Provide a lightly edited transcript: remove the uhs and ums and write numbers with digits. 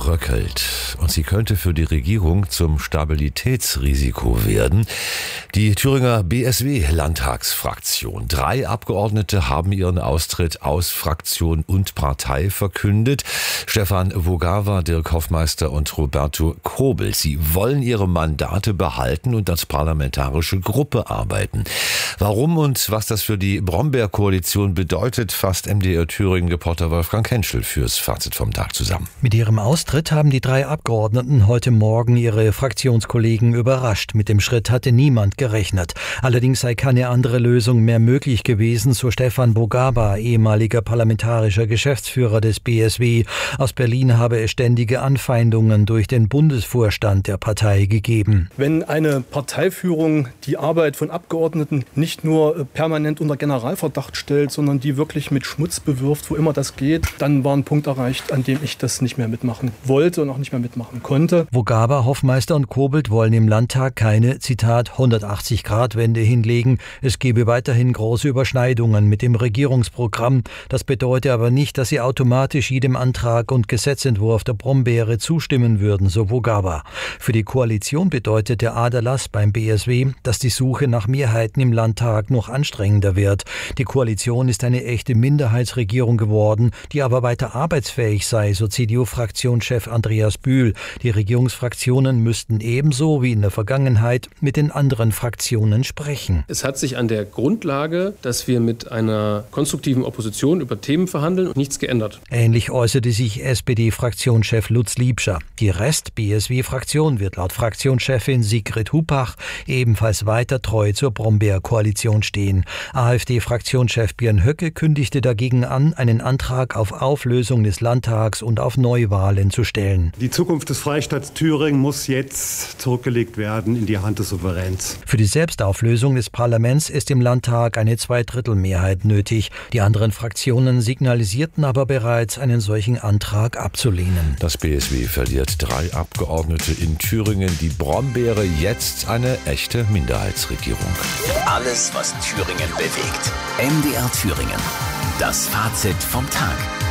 bröckelt und sie könnte für die Regierung zum Stabilitätsrisiko werden. Die Thüringer BSW-Landtagsfraktion. 3 Abgeordnete haben ihren Austritt aus Fraktion und Partei verkündet. Stefan Vogava, Dirk Hoffmeister und Roberto Kobel. Sie wollen ihre Mandate behalten und als parlamentarische Gruppe arbeiten. Warum und was das für die Brombeer-Koalition bedeutet, fasst MDR Thüringen-Reporter Wolfgang Henschel fürs Fazit vom Tag zusammen. Mit ihrem Austritt haben die 3 Abgeordneten heute Morgen ihre Fraktionskollegen überrascht. Mit dem Schritt hatte niemand gerechnet. Allerdings sei keine andere Lösung mehr möglich gewesen, so Stefan Vogava, ehemaliger parlamentarischer Geschäftsführer des BSW. Aus Berlin habe es ständige Anfeindungen durch den Bundesvorstand der Partei gegeben. Wenn eine Parteiführung die Arbeit von Abgeordneten nicht nur permanent unter Generalverdacht stellt, sondern die wirklich mit Schmutz bewirft, wo immer das geht, dann war ein Punkt erreicht, an dem ich das nicht mehr mitmachen wollte und auch nicht mehr mitmachen konnte. Vogava, Hoffmeister und Kobelt wollen im Landtag keine, Zitat, 180-Grad-Wende hinlegen. Es gebe weiterhin große Überschneidungen mit dem Regierungsprogramm. Das bedeutet aber nicht, dass sie automatisch jedem Antrag und Gesetzentwurf der Brombeere zustimmen würden, so Vogava. Für die Koalition bedeutet der Aderlass beim BSW, dass die Suche nach Mehrheiten im Landtag noch anstrengender wird. Die Koalition ist eine echte Minderheitsregierung geworden, die aber weiter arbeitsfähig sei, so CDU-Fraktionschef Andreas Bühl. Die Regierungsfraktionen müssten ebenso wie in der Vergangenheit mit den anderen Fraktionen sprechen. Es hat sich an der Grundlage, dass wir mit einer konstruktiven Opposition über Themen verhandeln, nichts geändert. Ähnlich äußerte sich SPD-Fraktionschef Lutz Liebscher. Die Rest-BSW-Fraktion wird laut Fraktionschefin Sigrid Hupach ebenfalls weiter treu zur Brombeer-Koalition stehen. AfD-Fraktionschef Björn Höcke kündigte dagegen an, einen Antrag auf Auflösung des Landtags und auf Neuwahlen zu stellen. Die Zukunft des Freistaats Thüringen muss jetzt zurückgelegt werden in die Hand des Souveräns. Für die Selbstauflösung des Parlaments ist im Landtag eine Zweidrittelmehrheit nötig. Die anderen Fraktionen signalisierten aber bereits, einen solchen Antrag abzulehnen. Das BSW verliert 3 Abgeordnete in Thüringen. Die Brombeere jetzt eine echte Minderheitsregierung. Alles, was Thüringen bewegt. MDR Thüringen. Das Fazit vom Tag.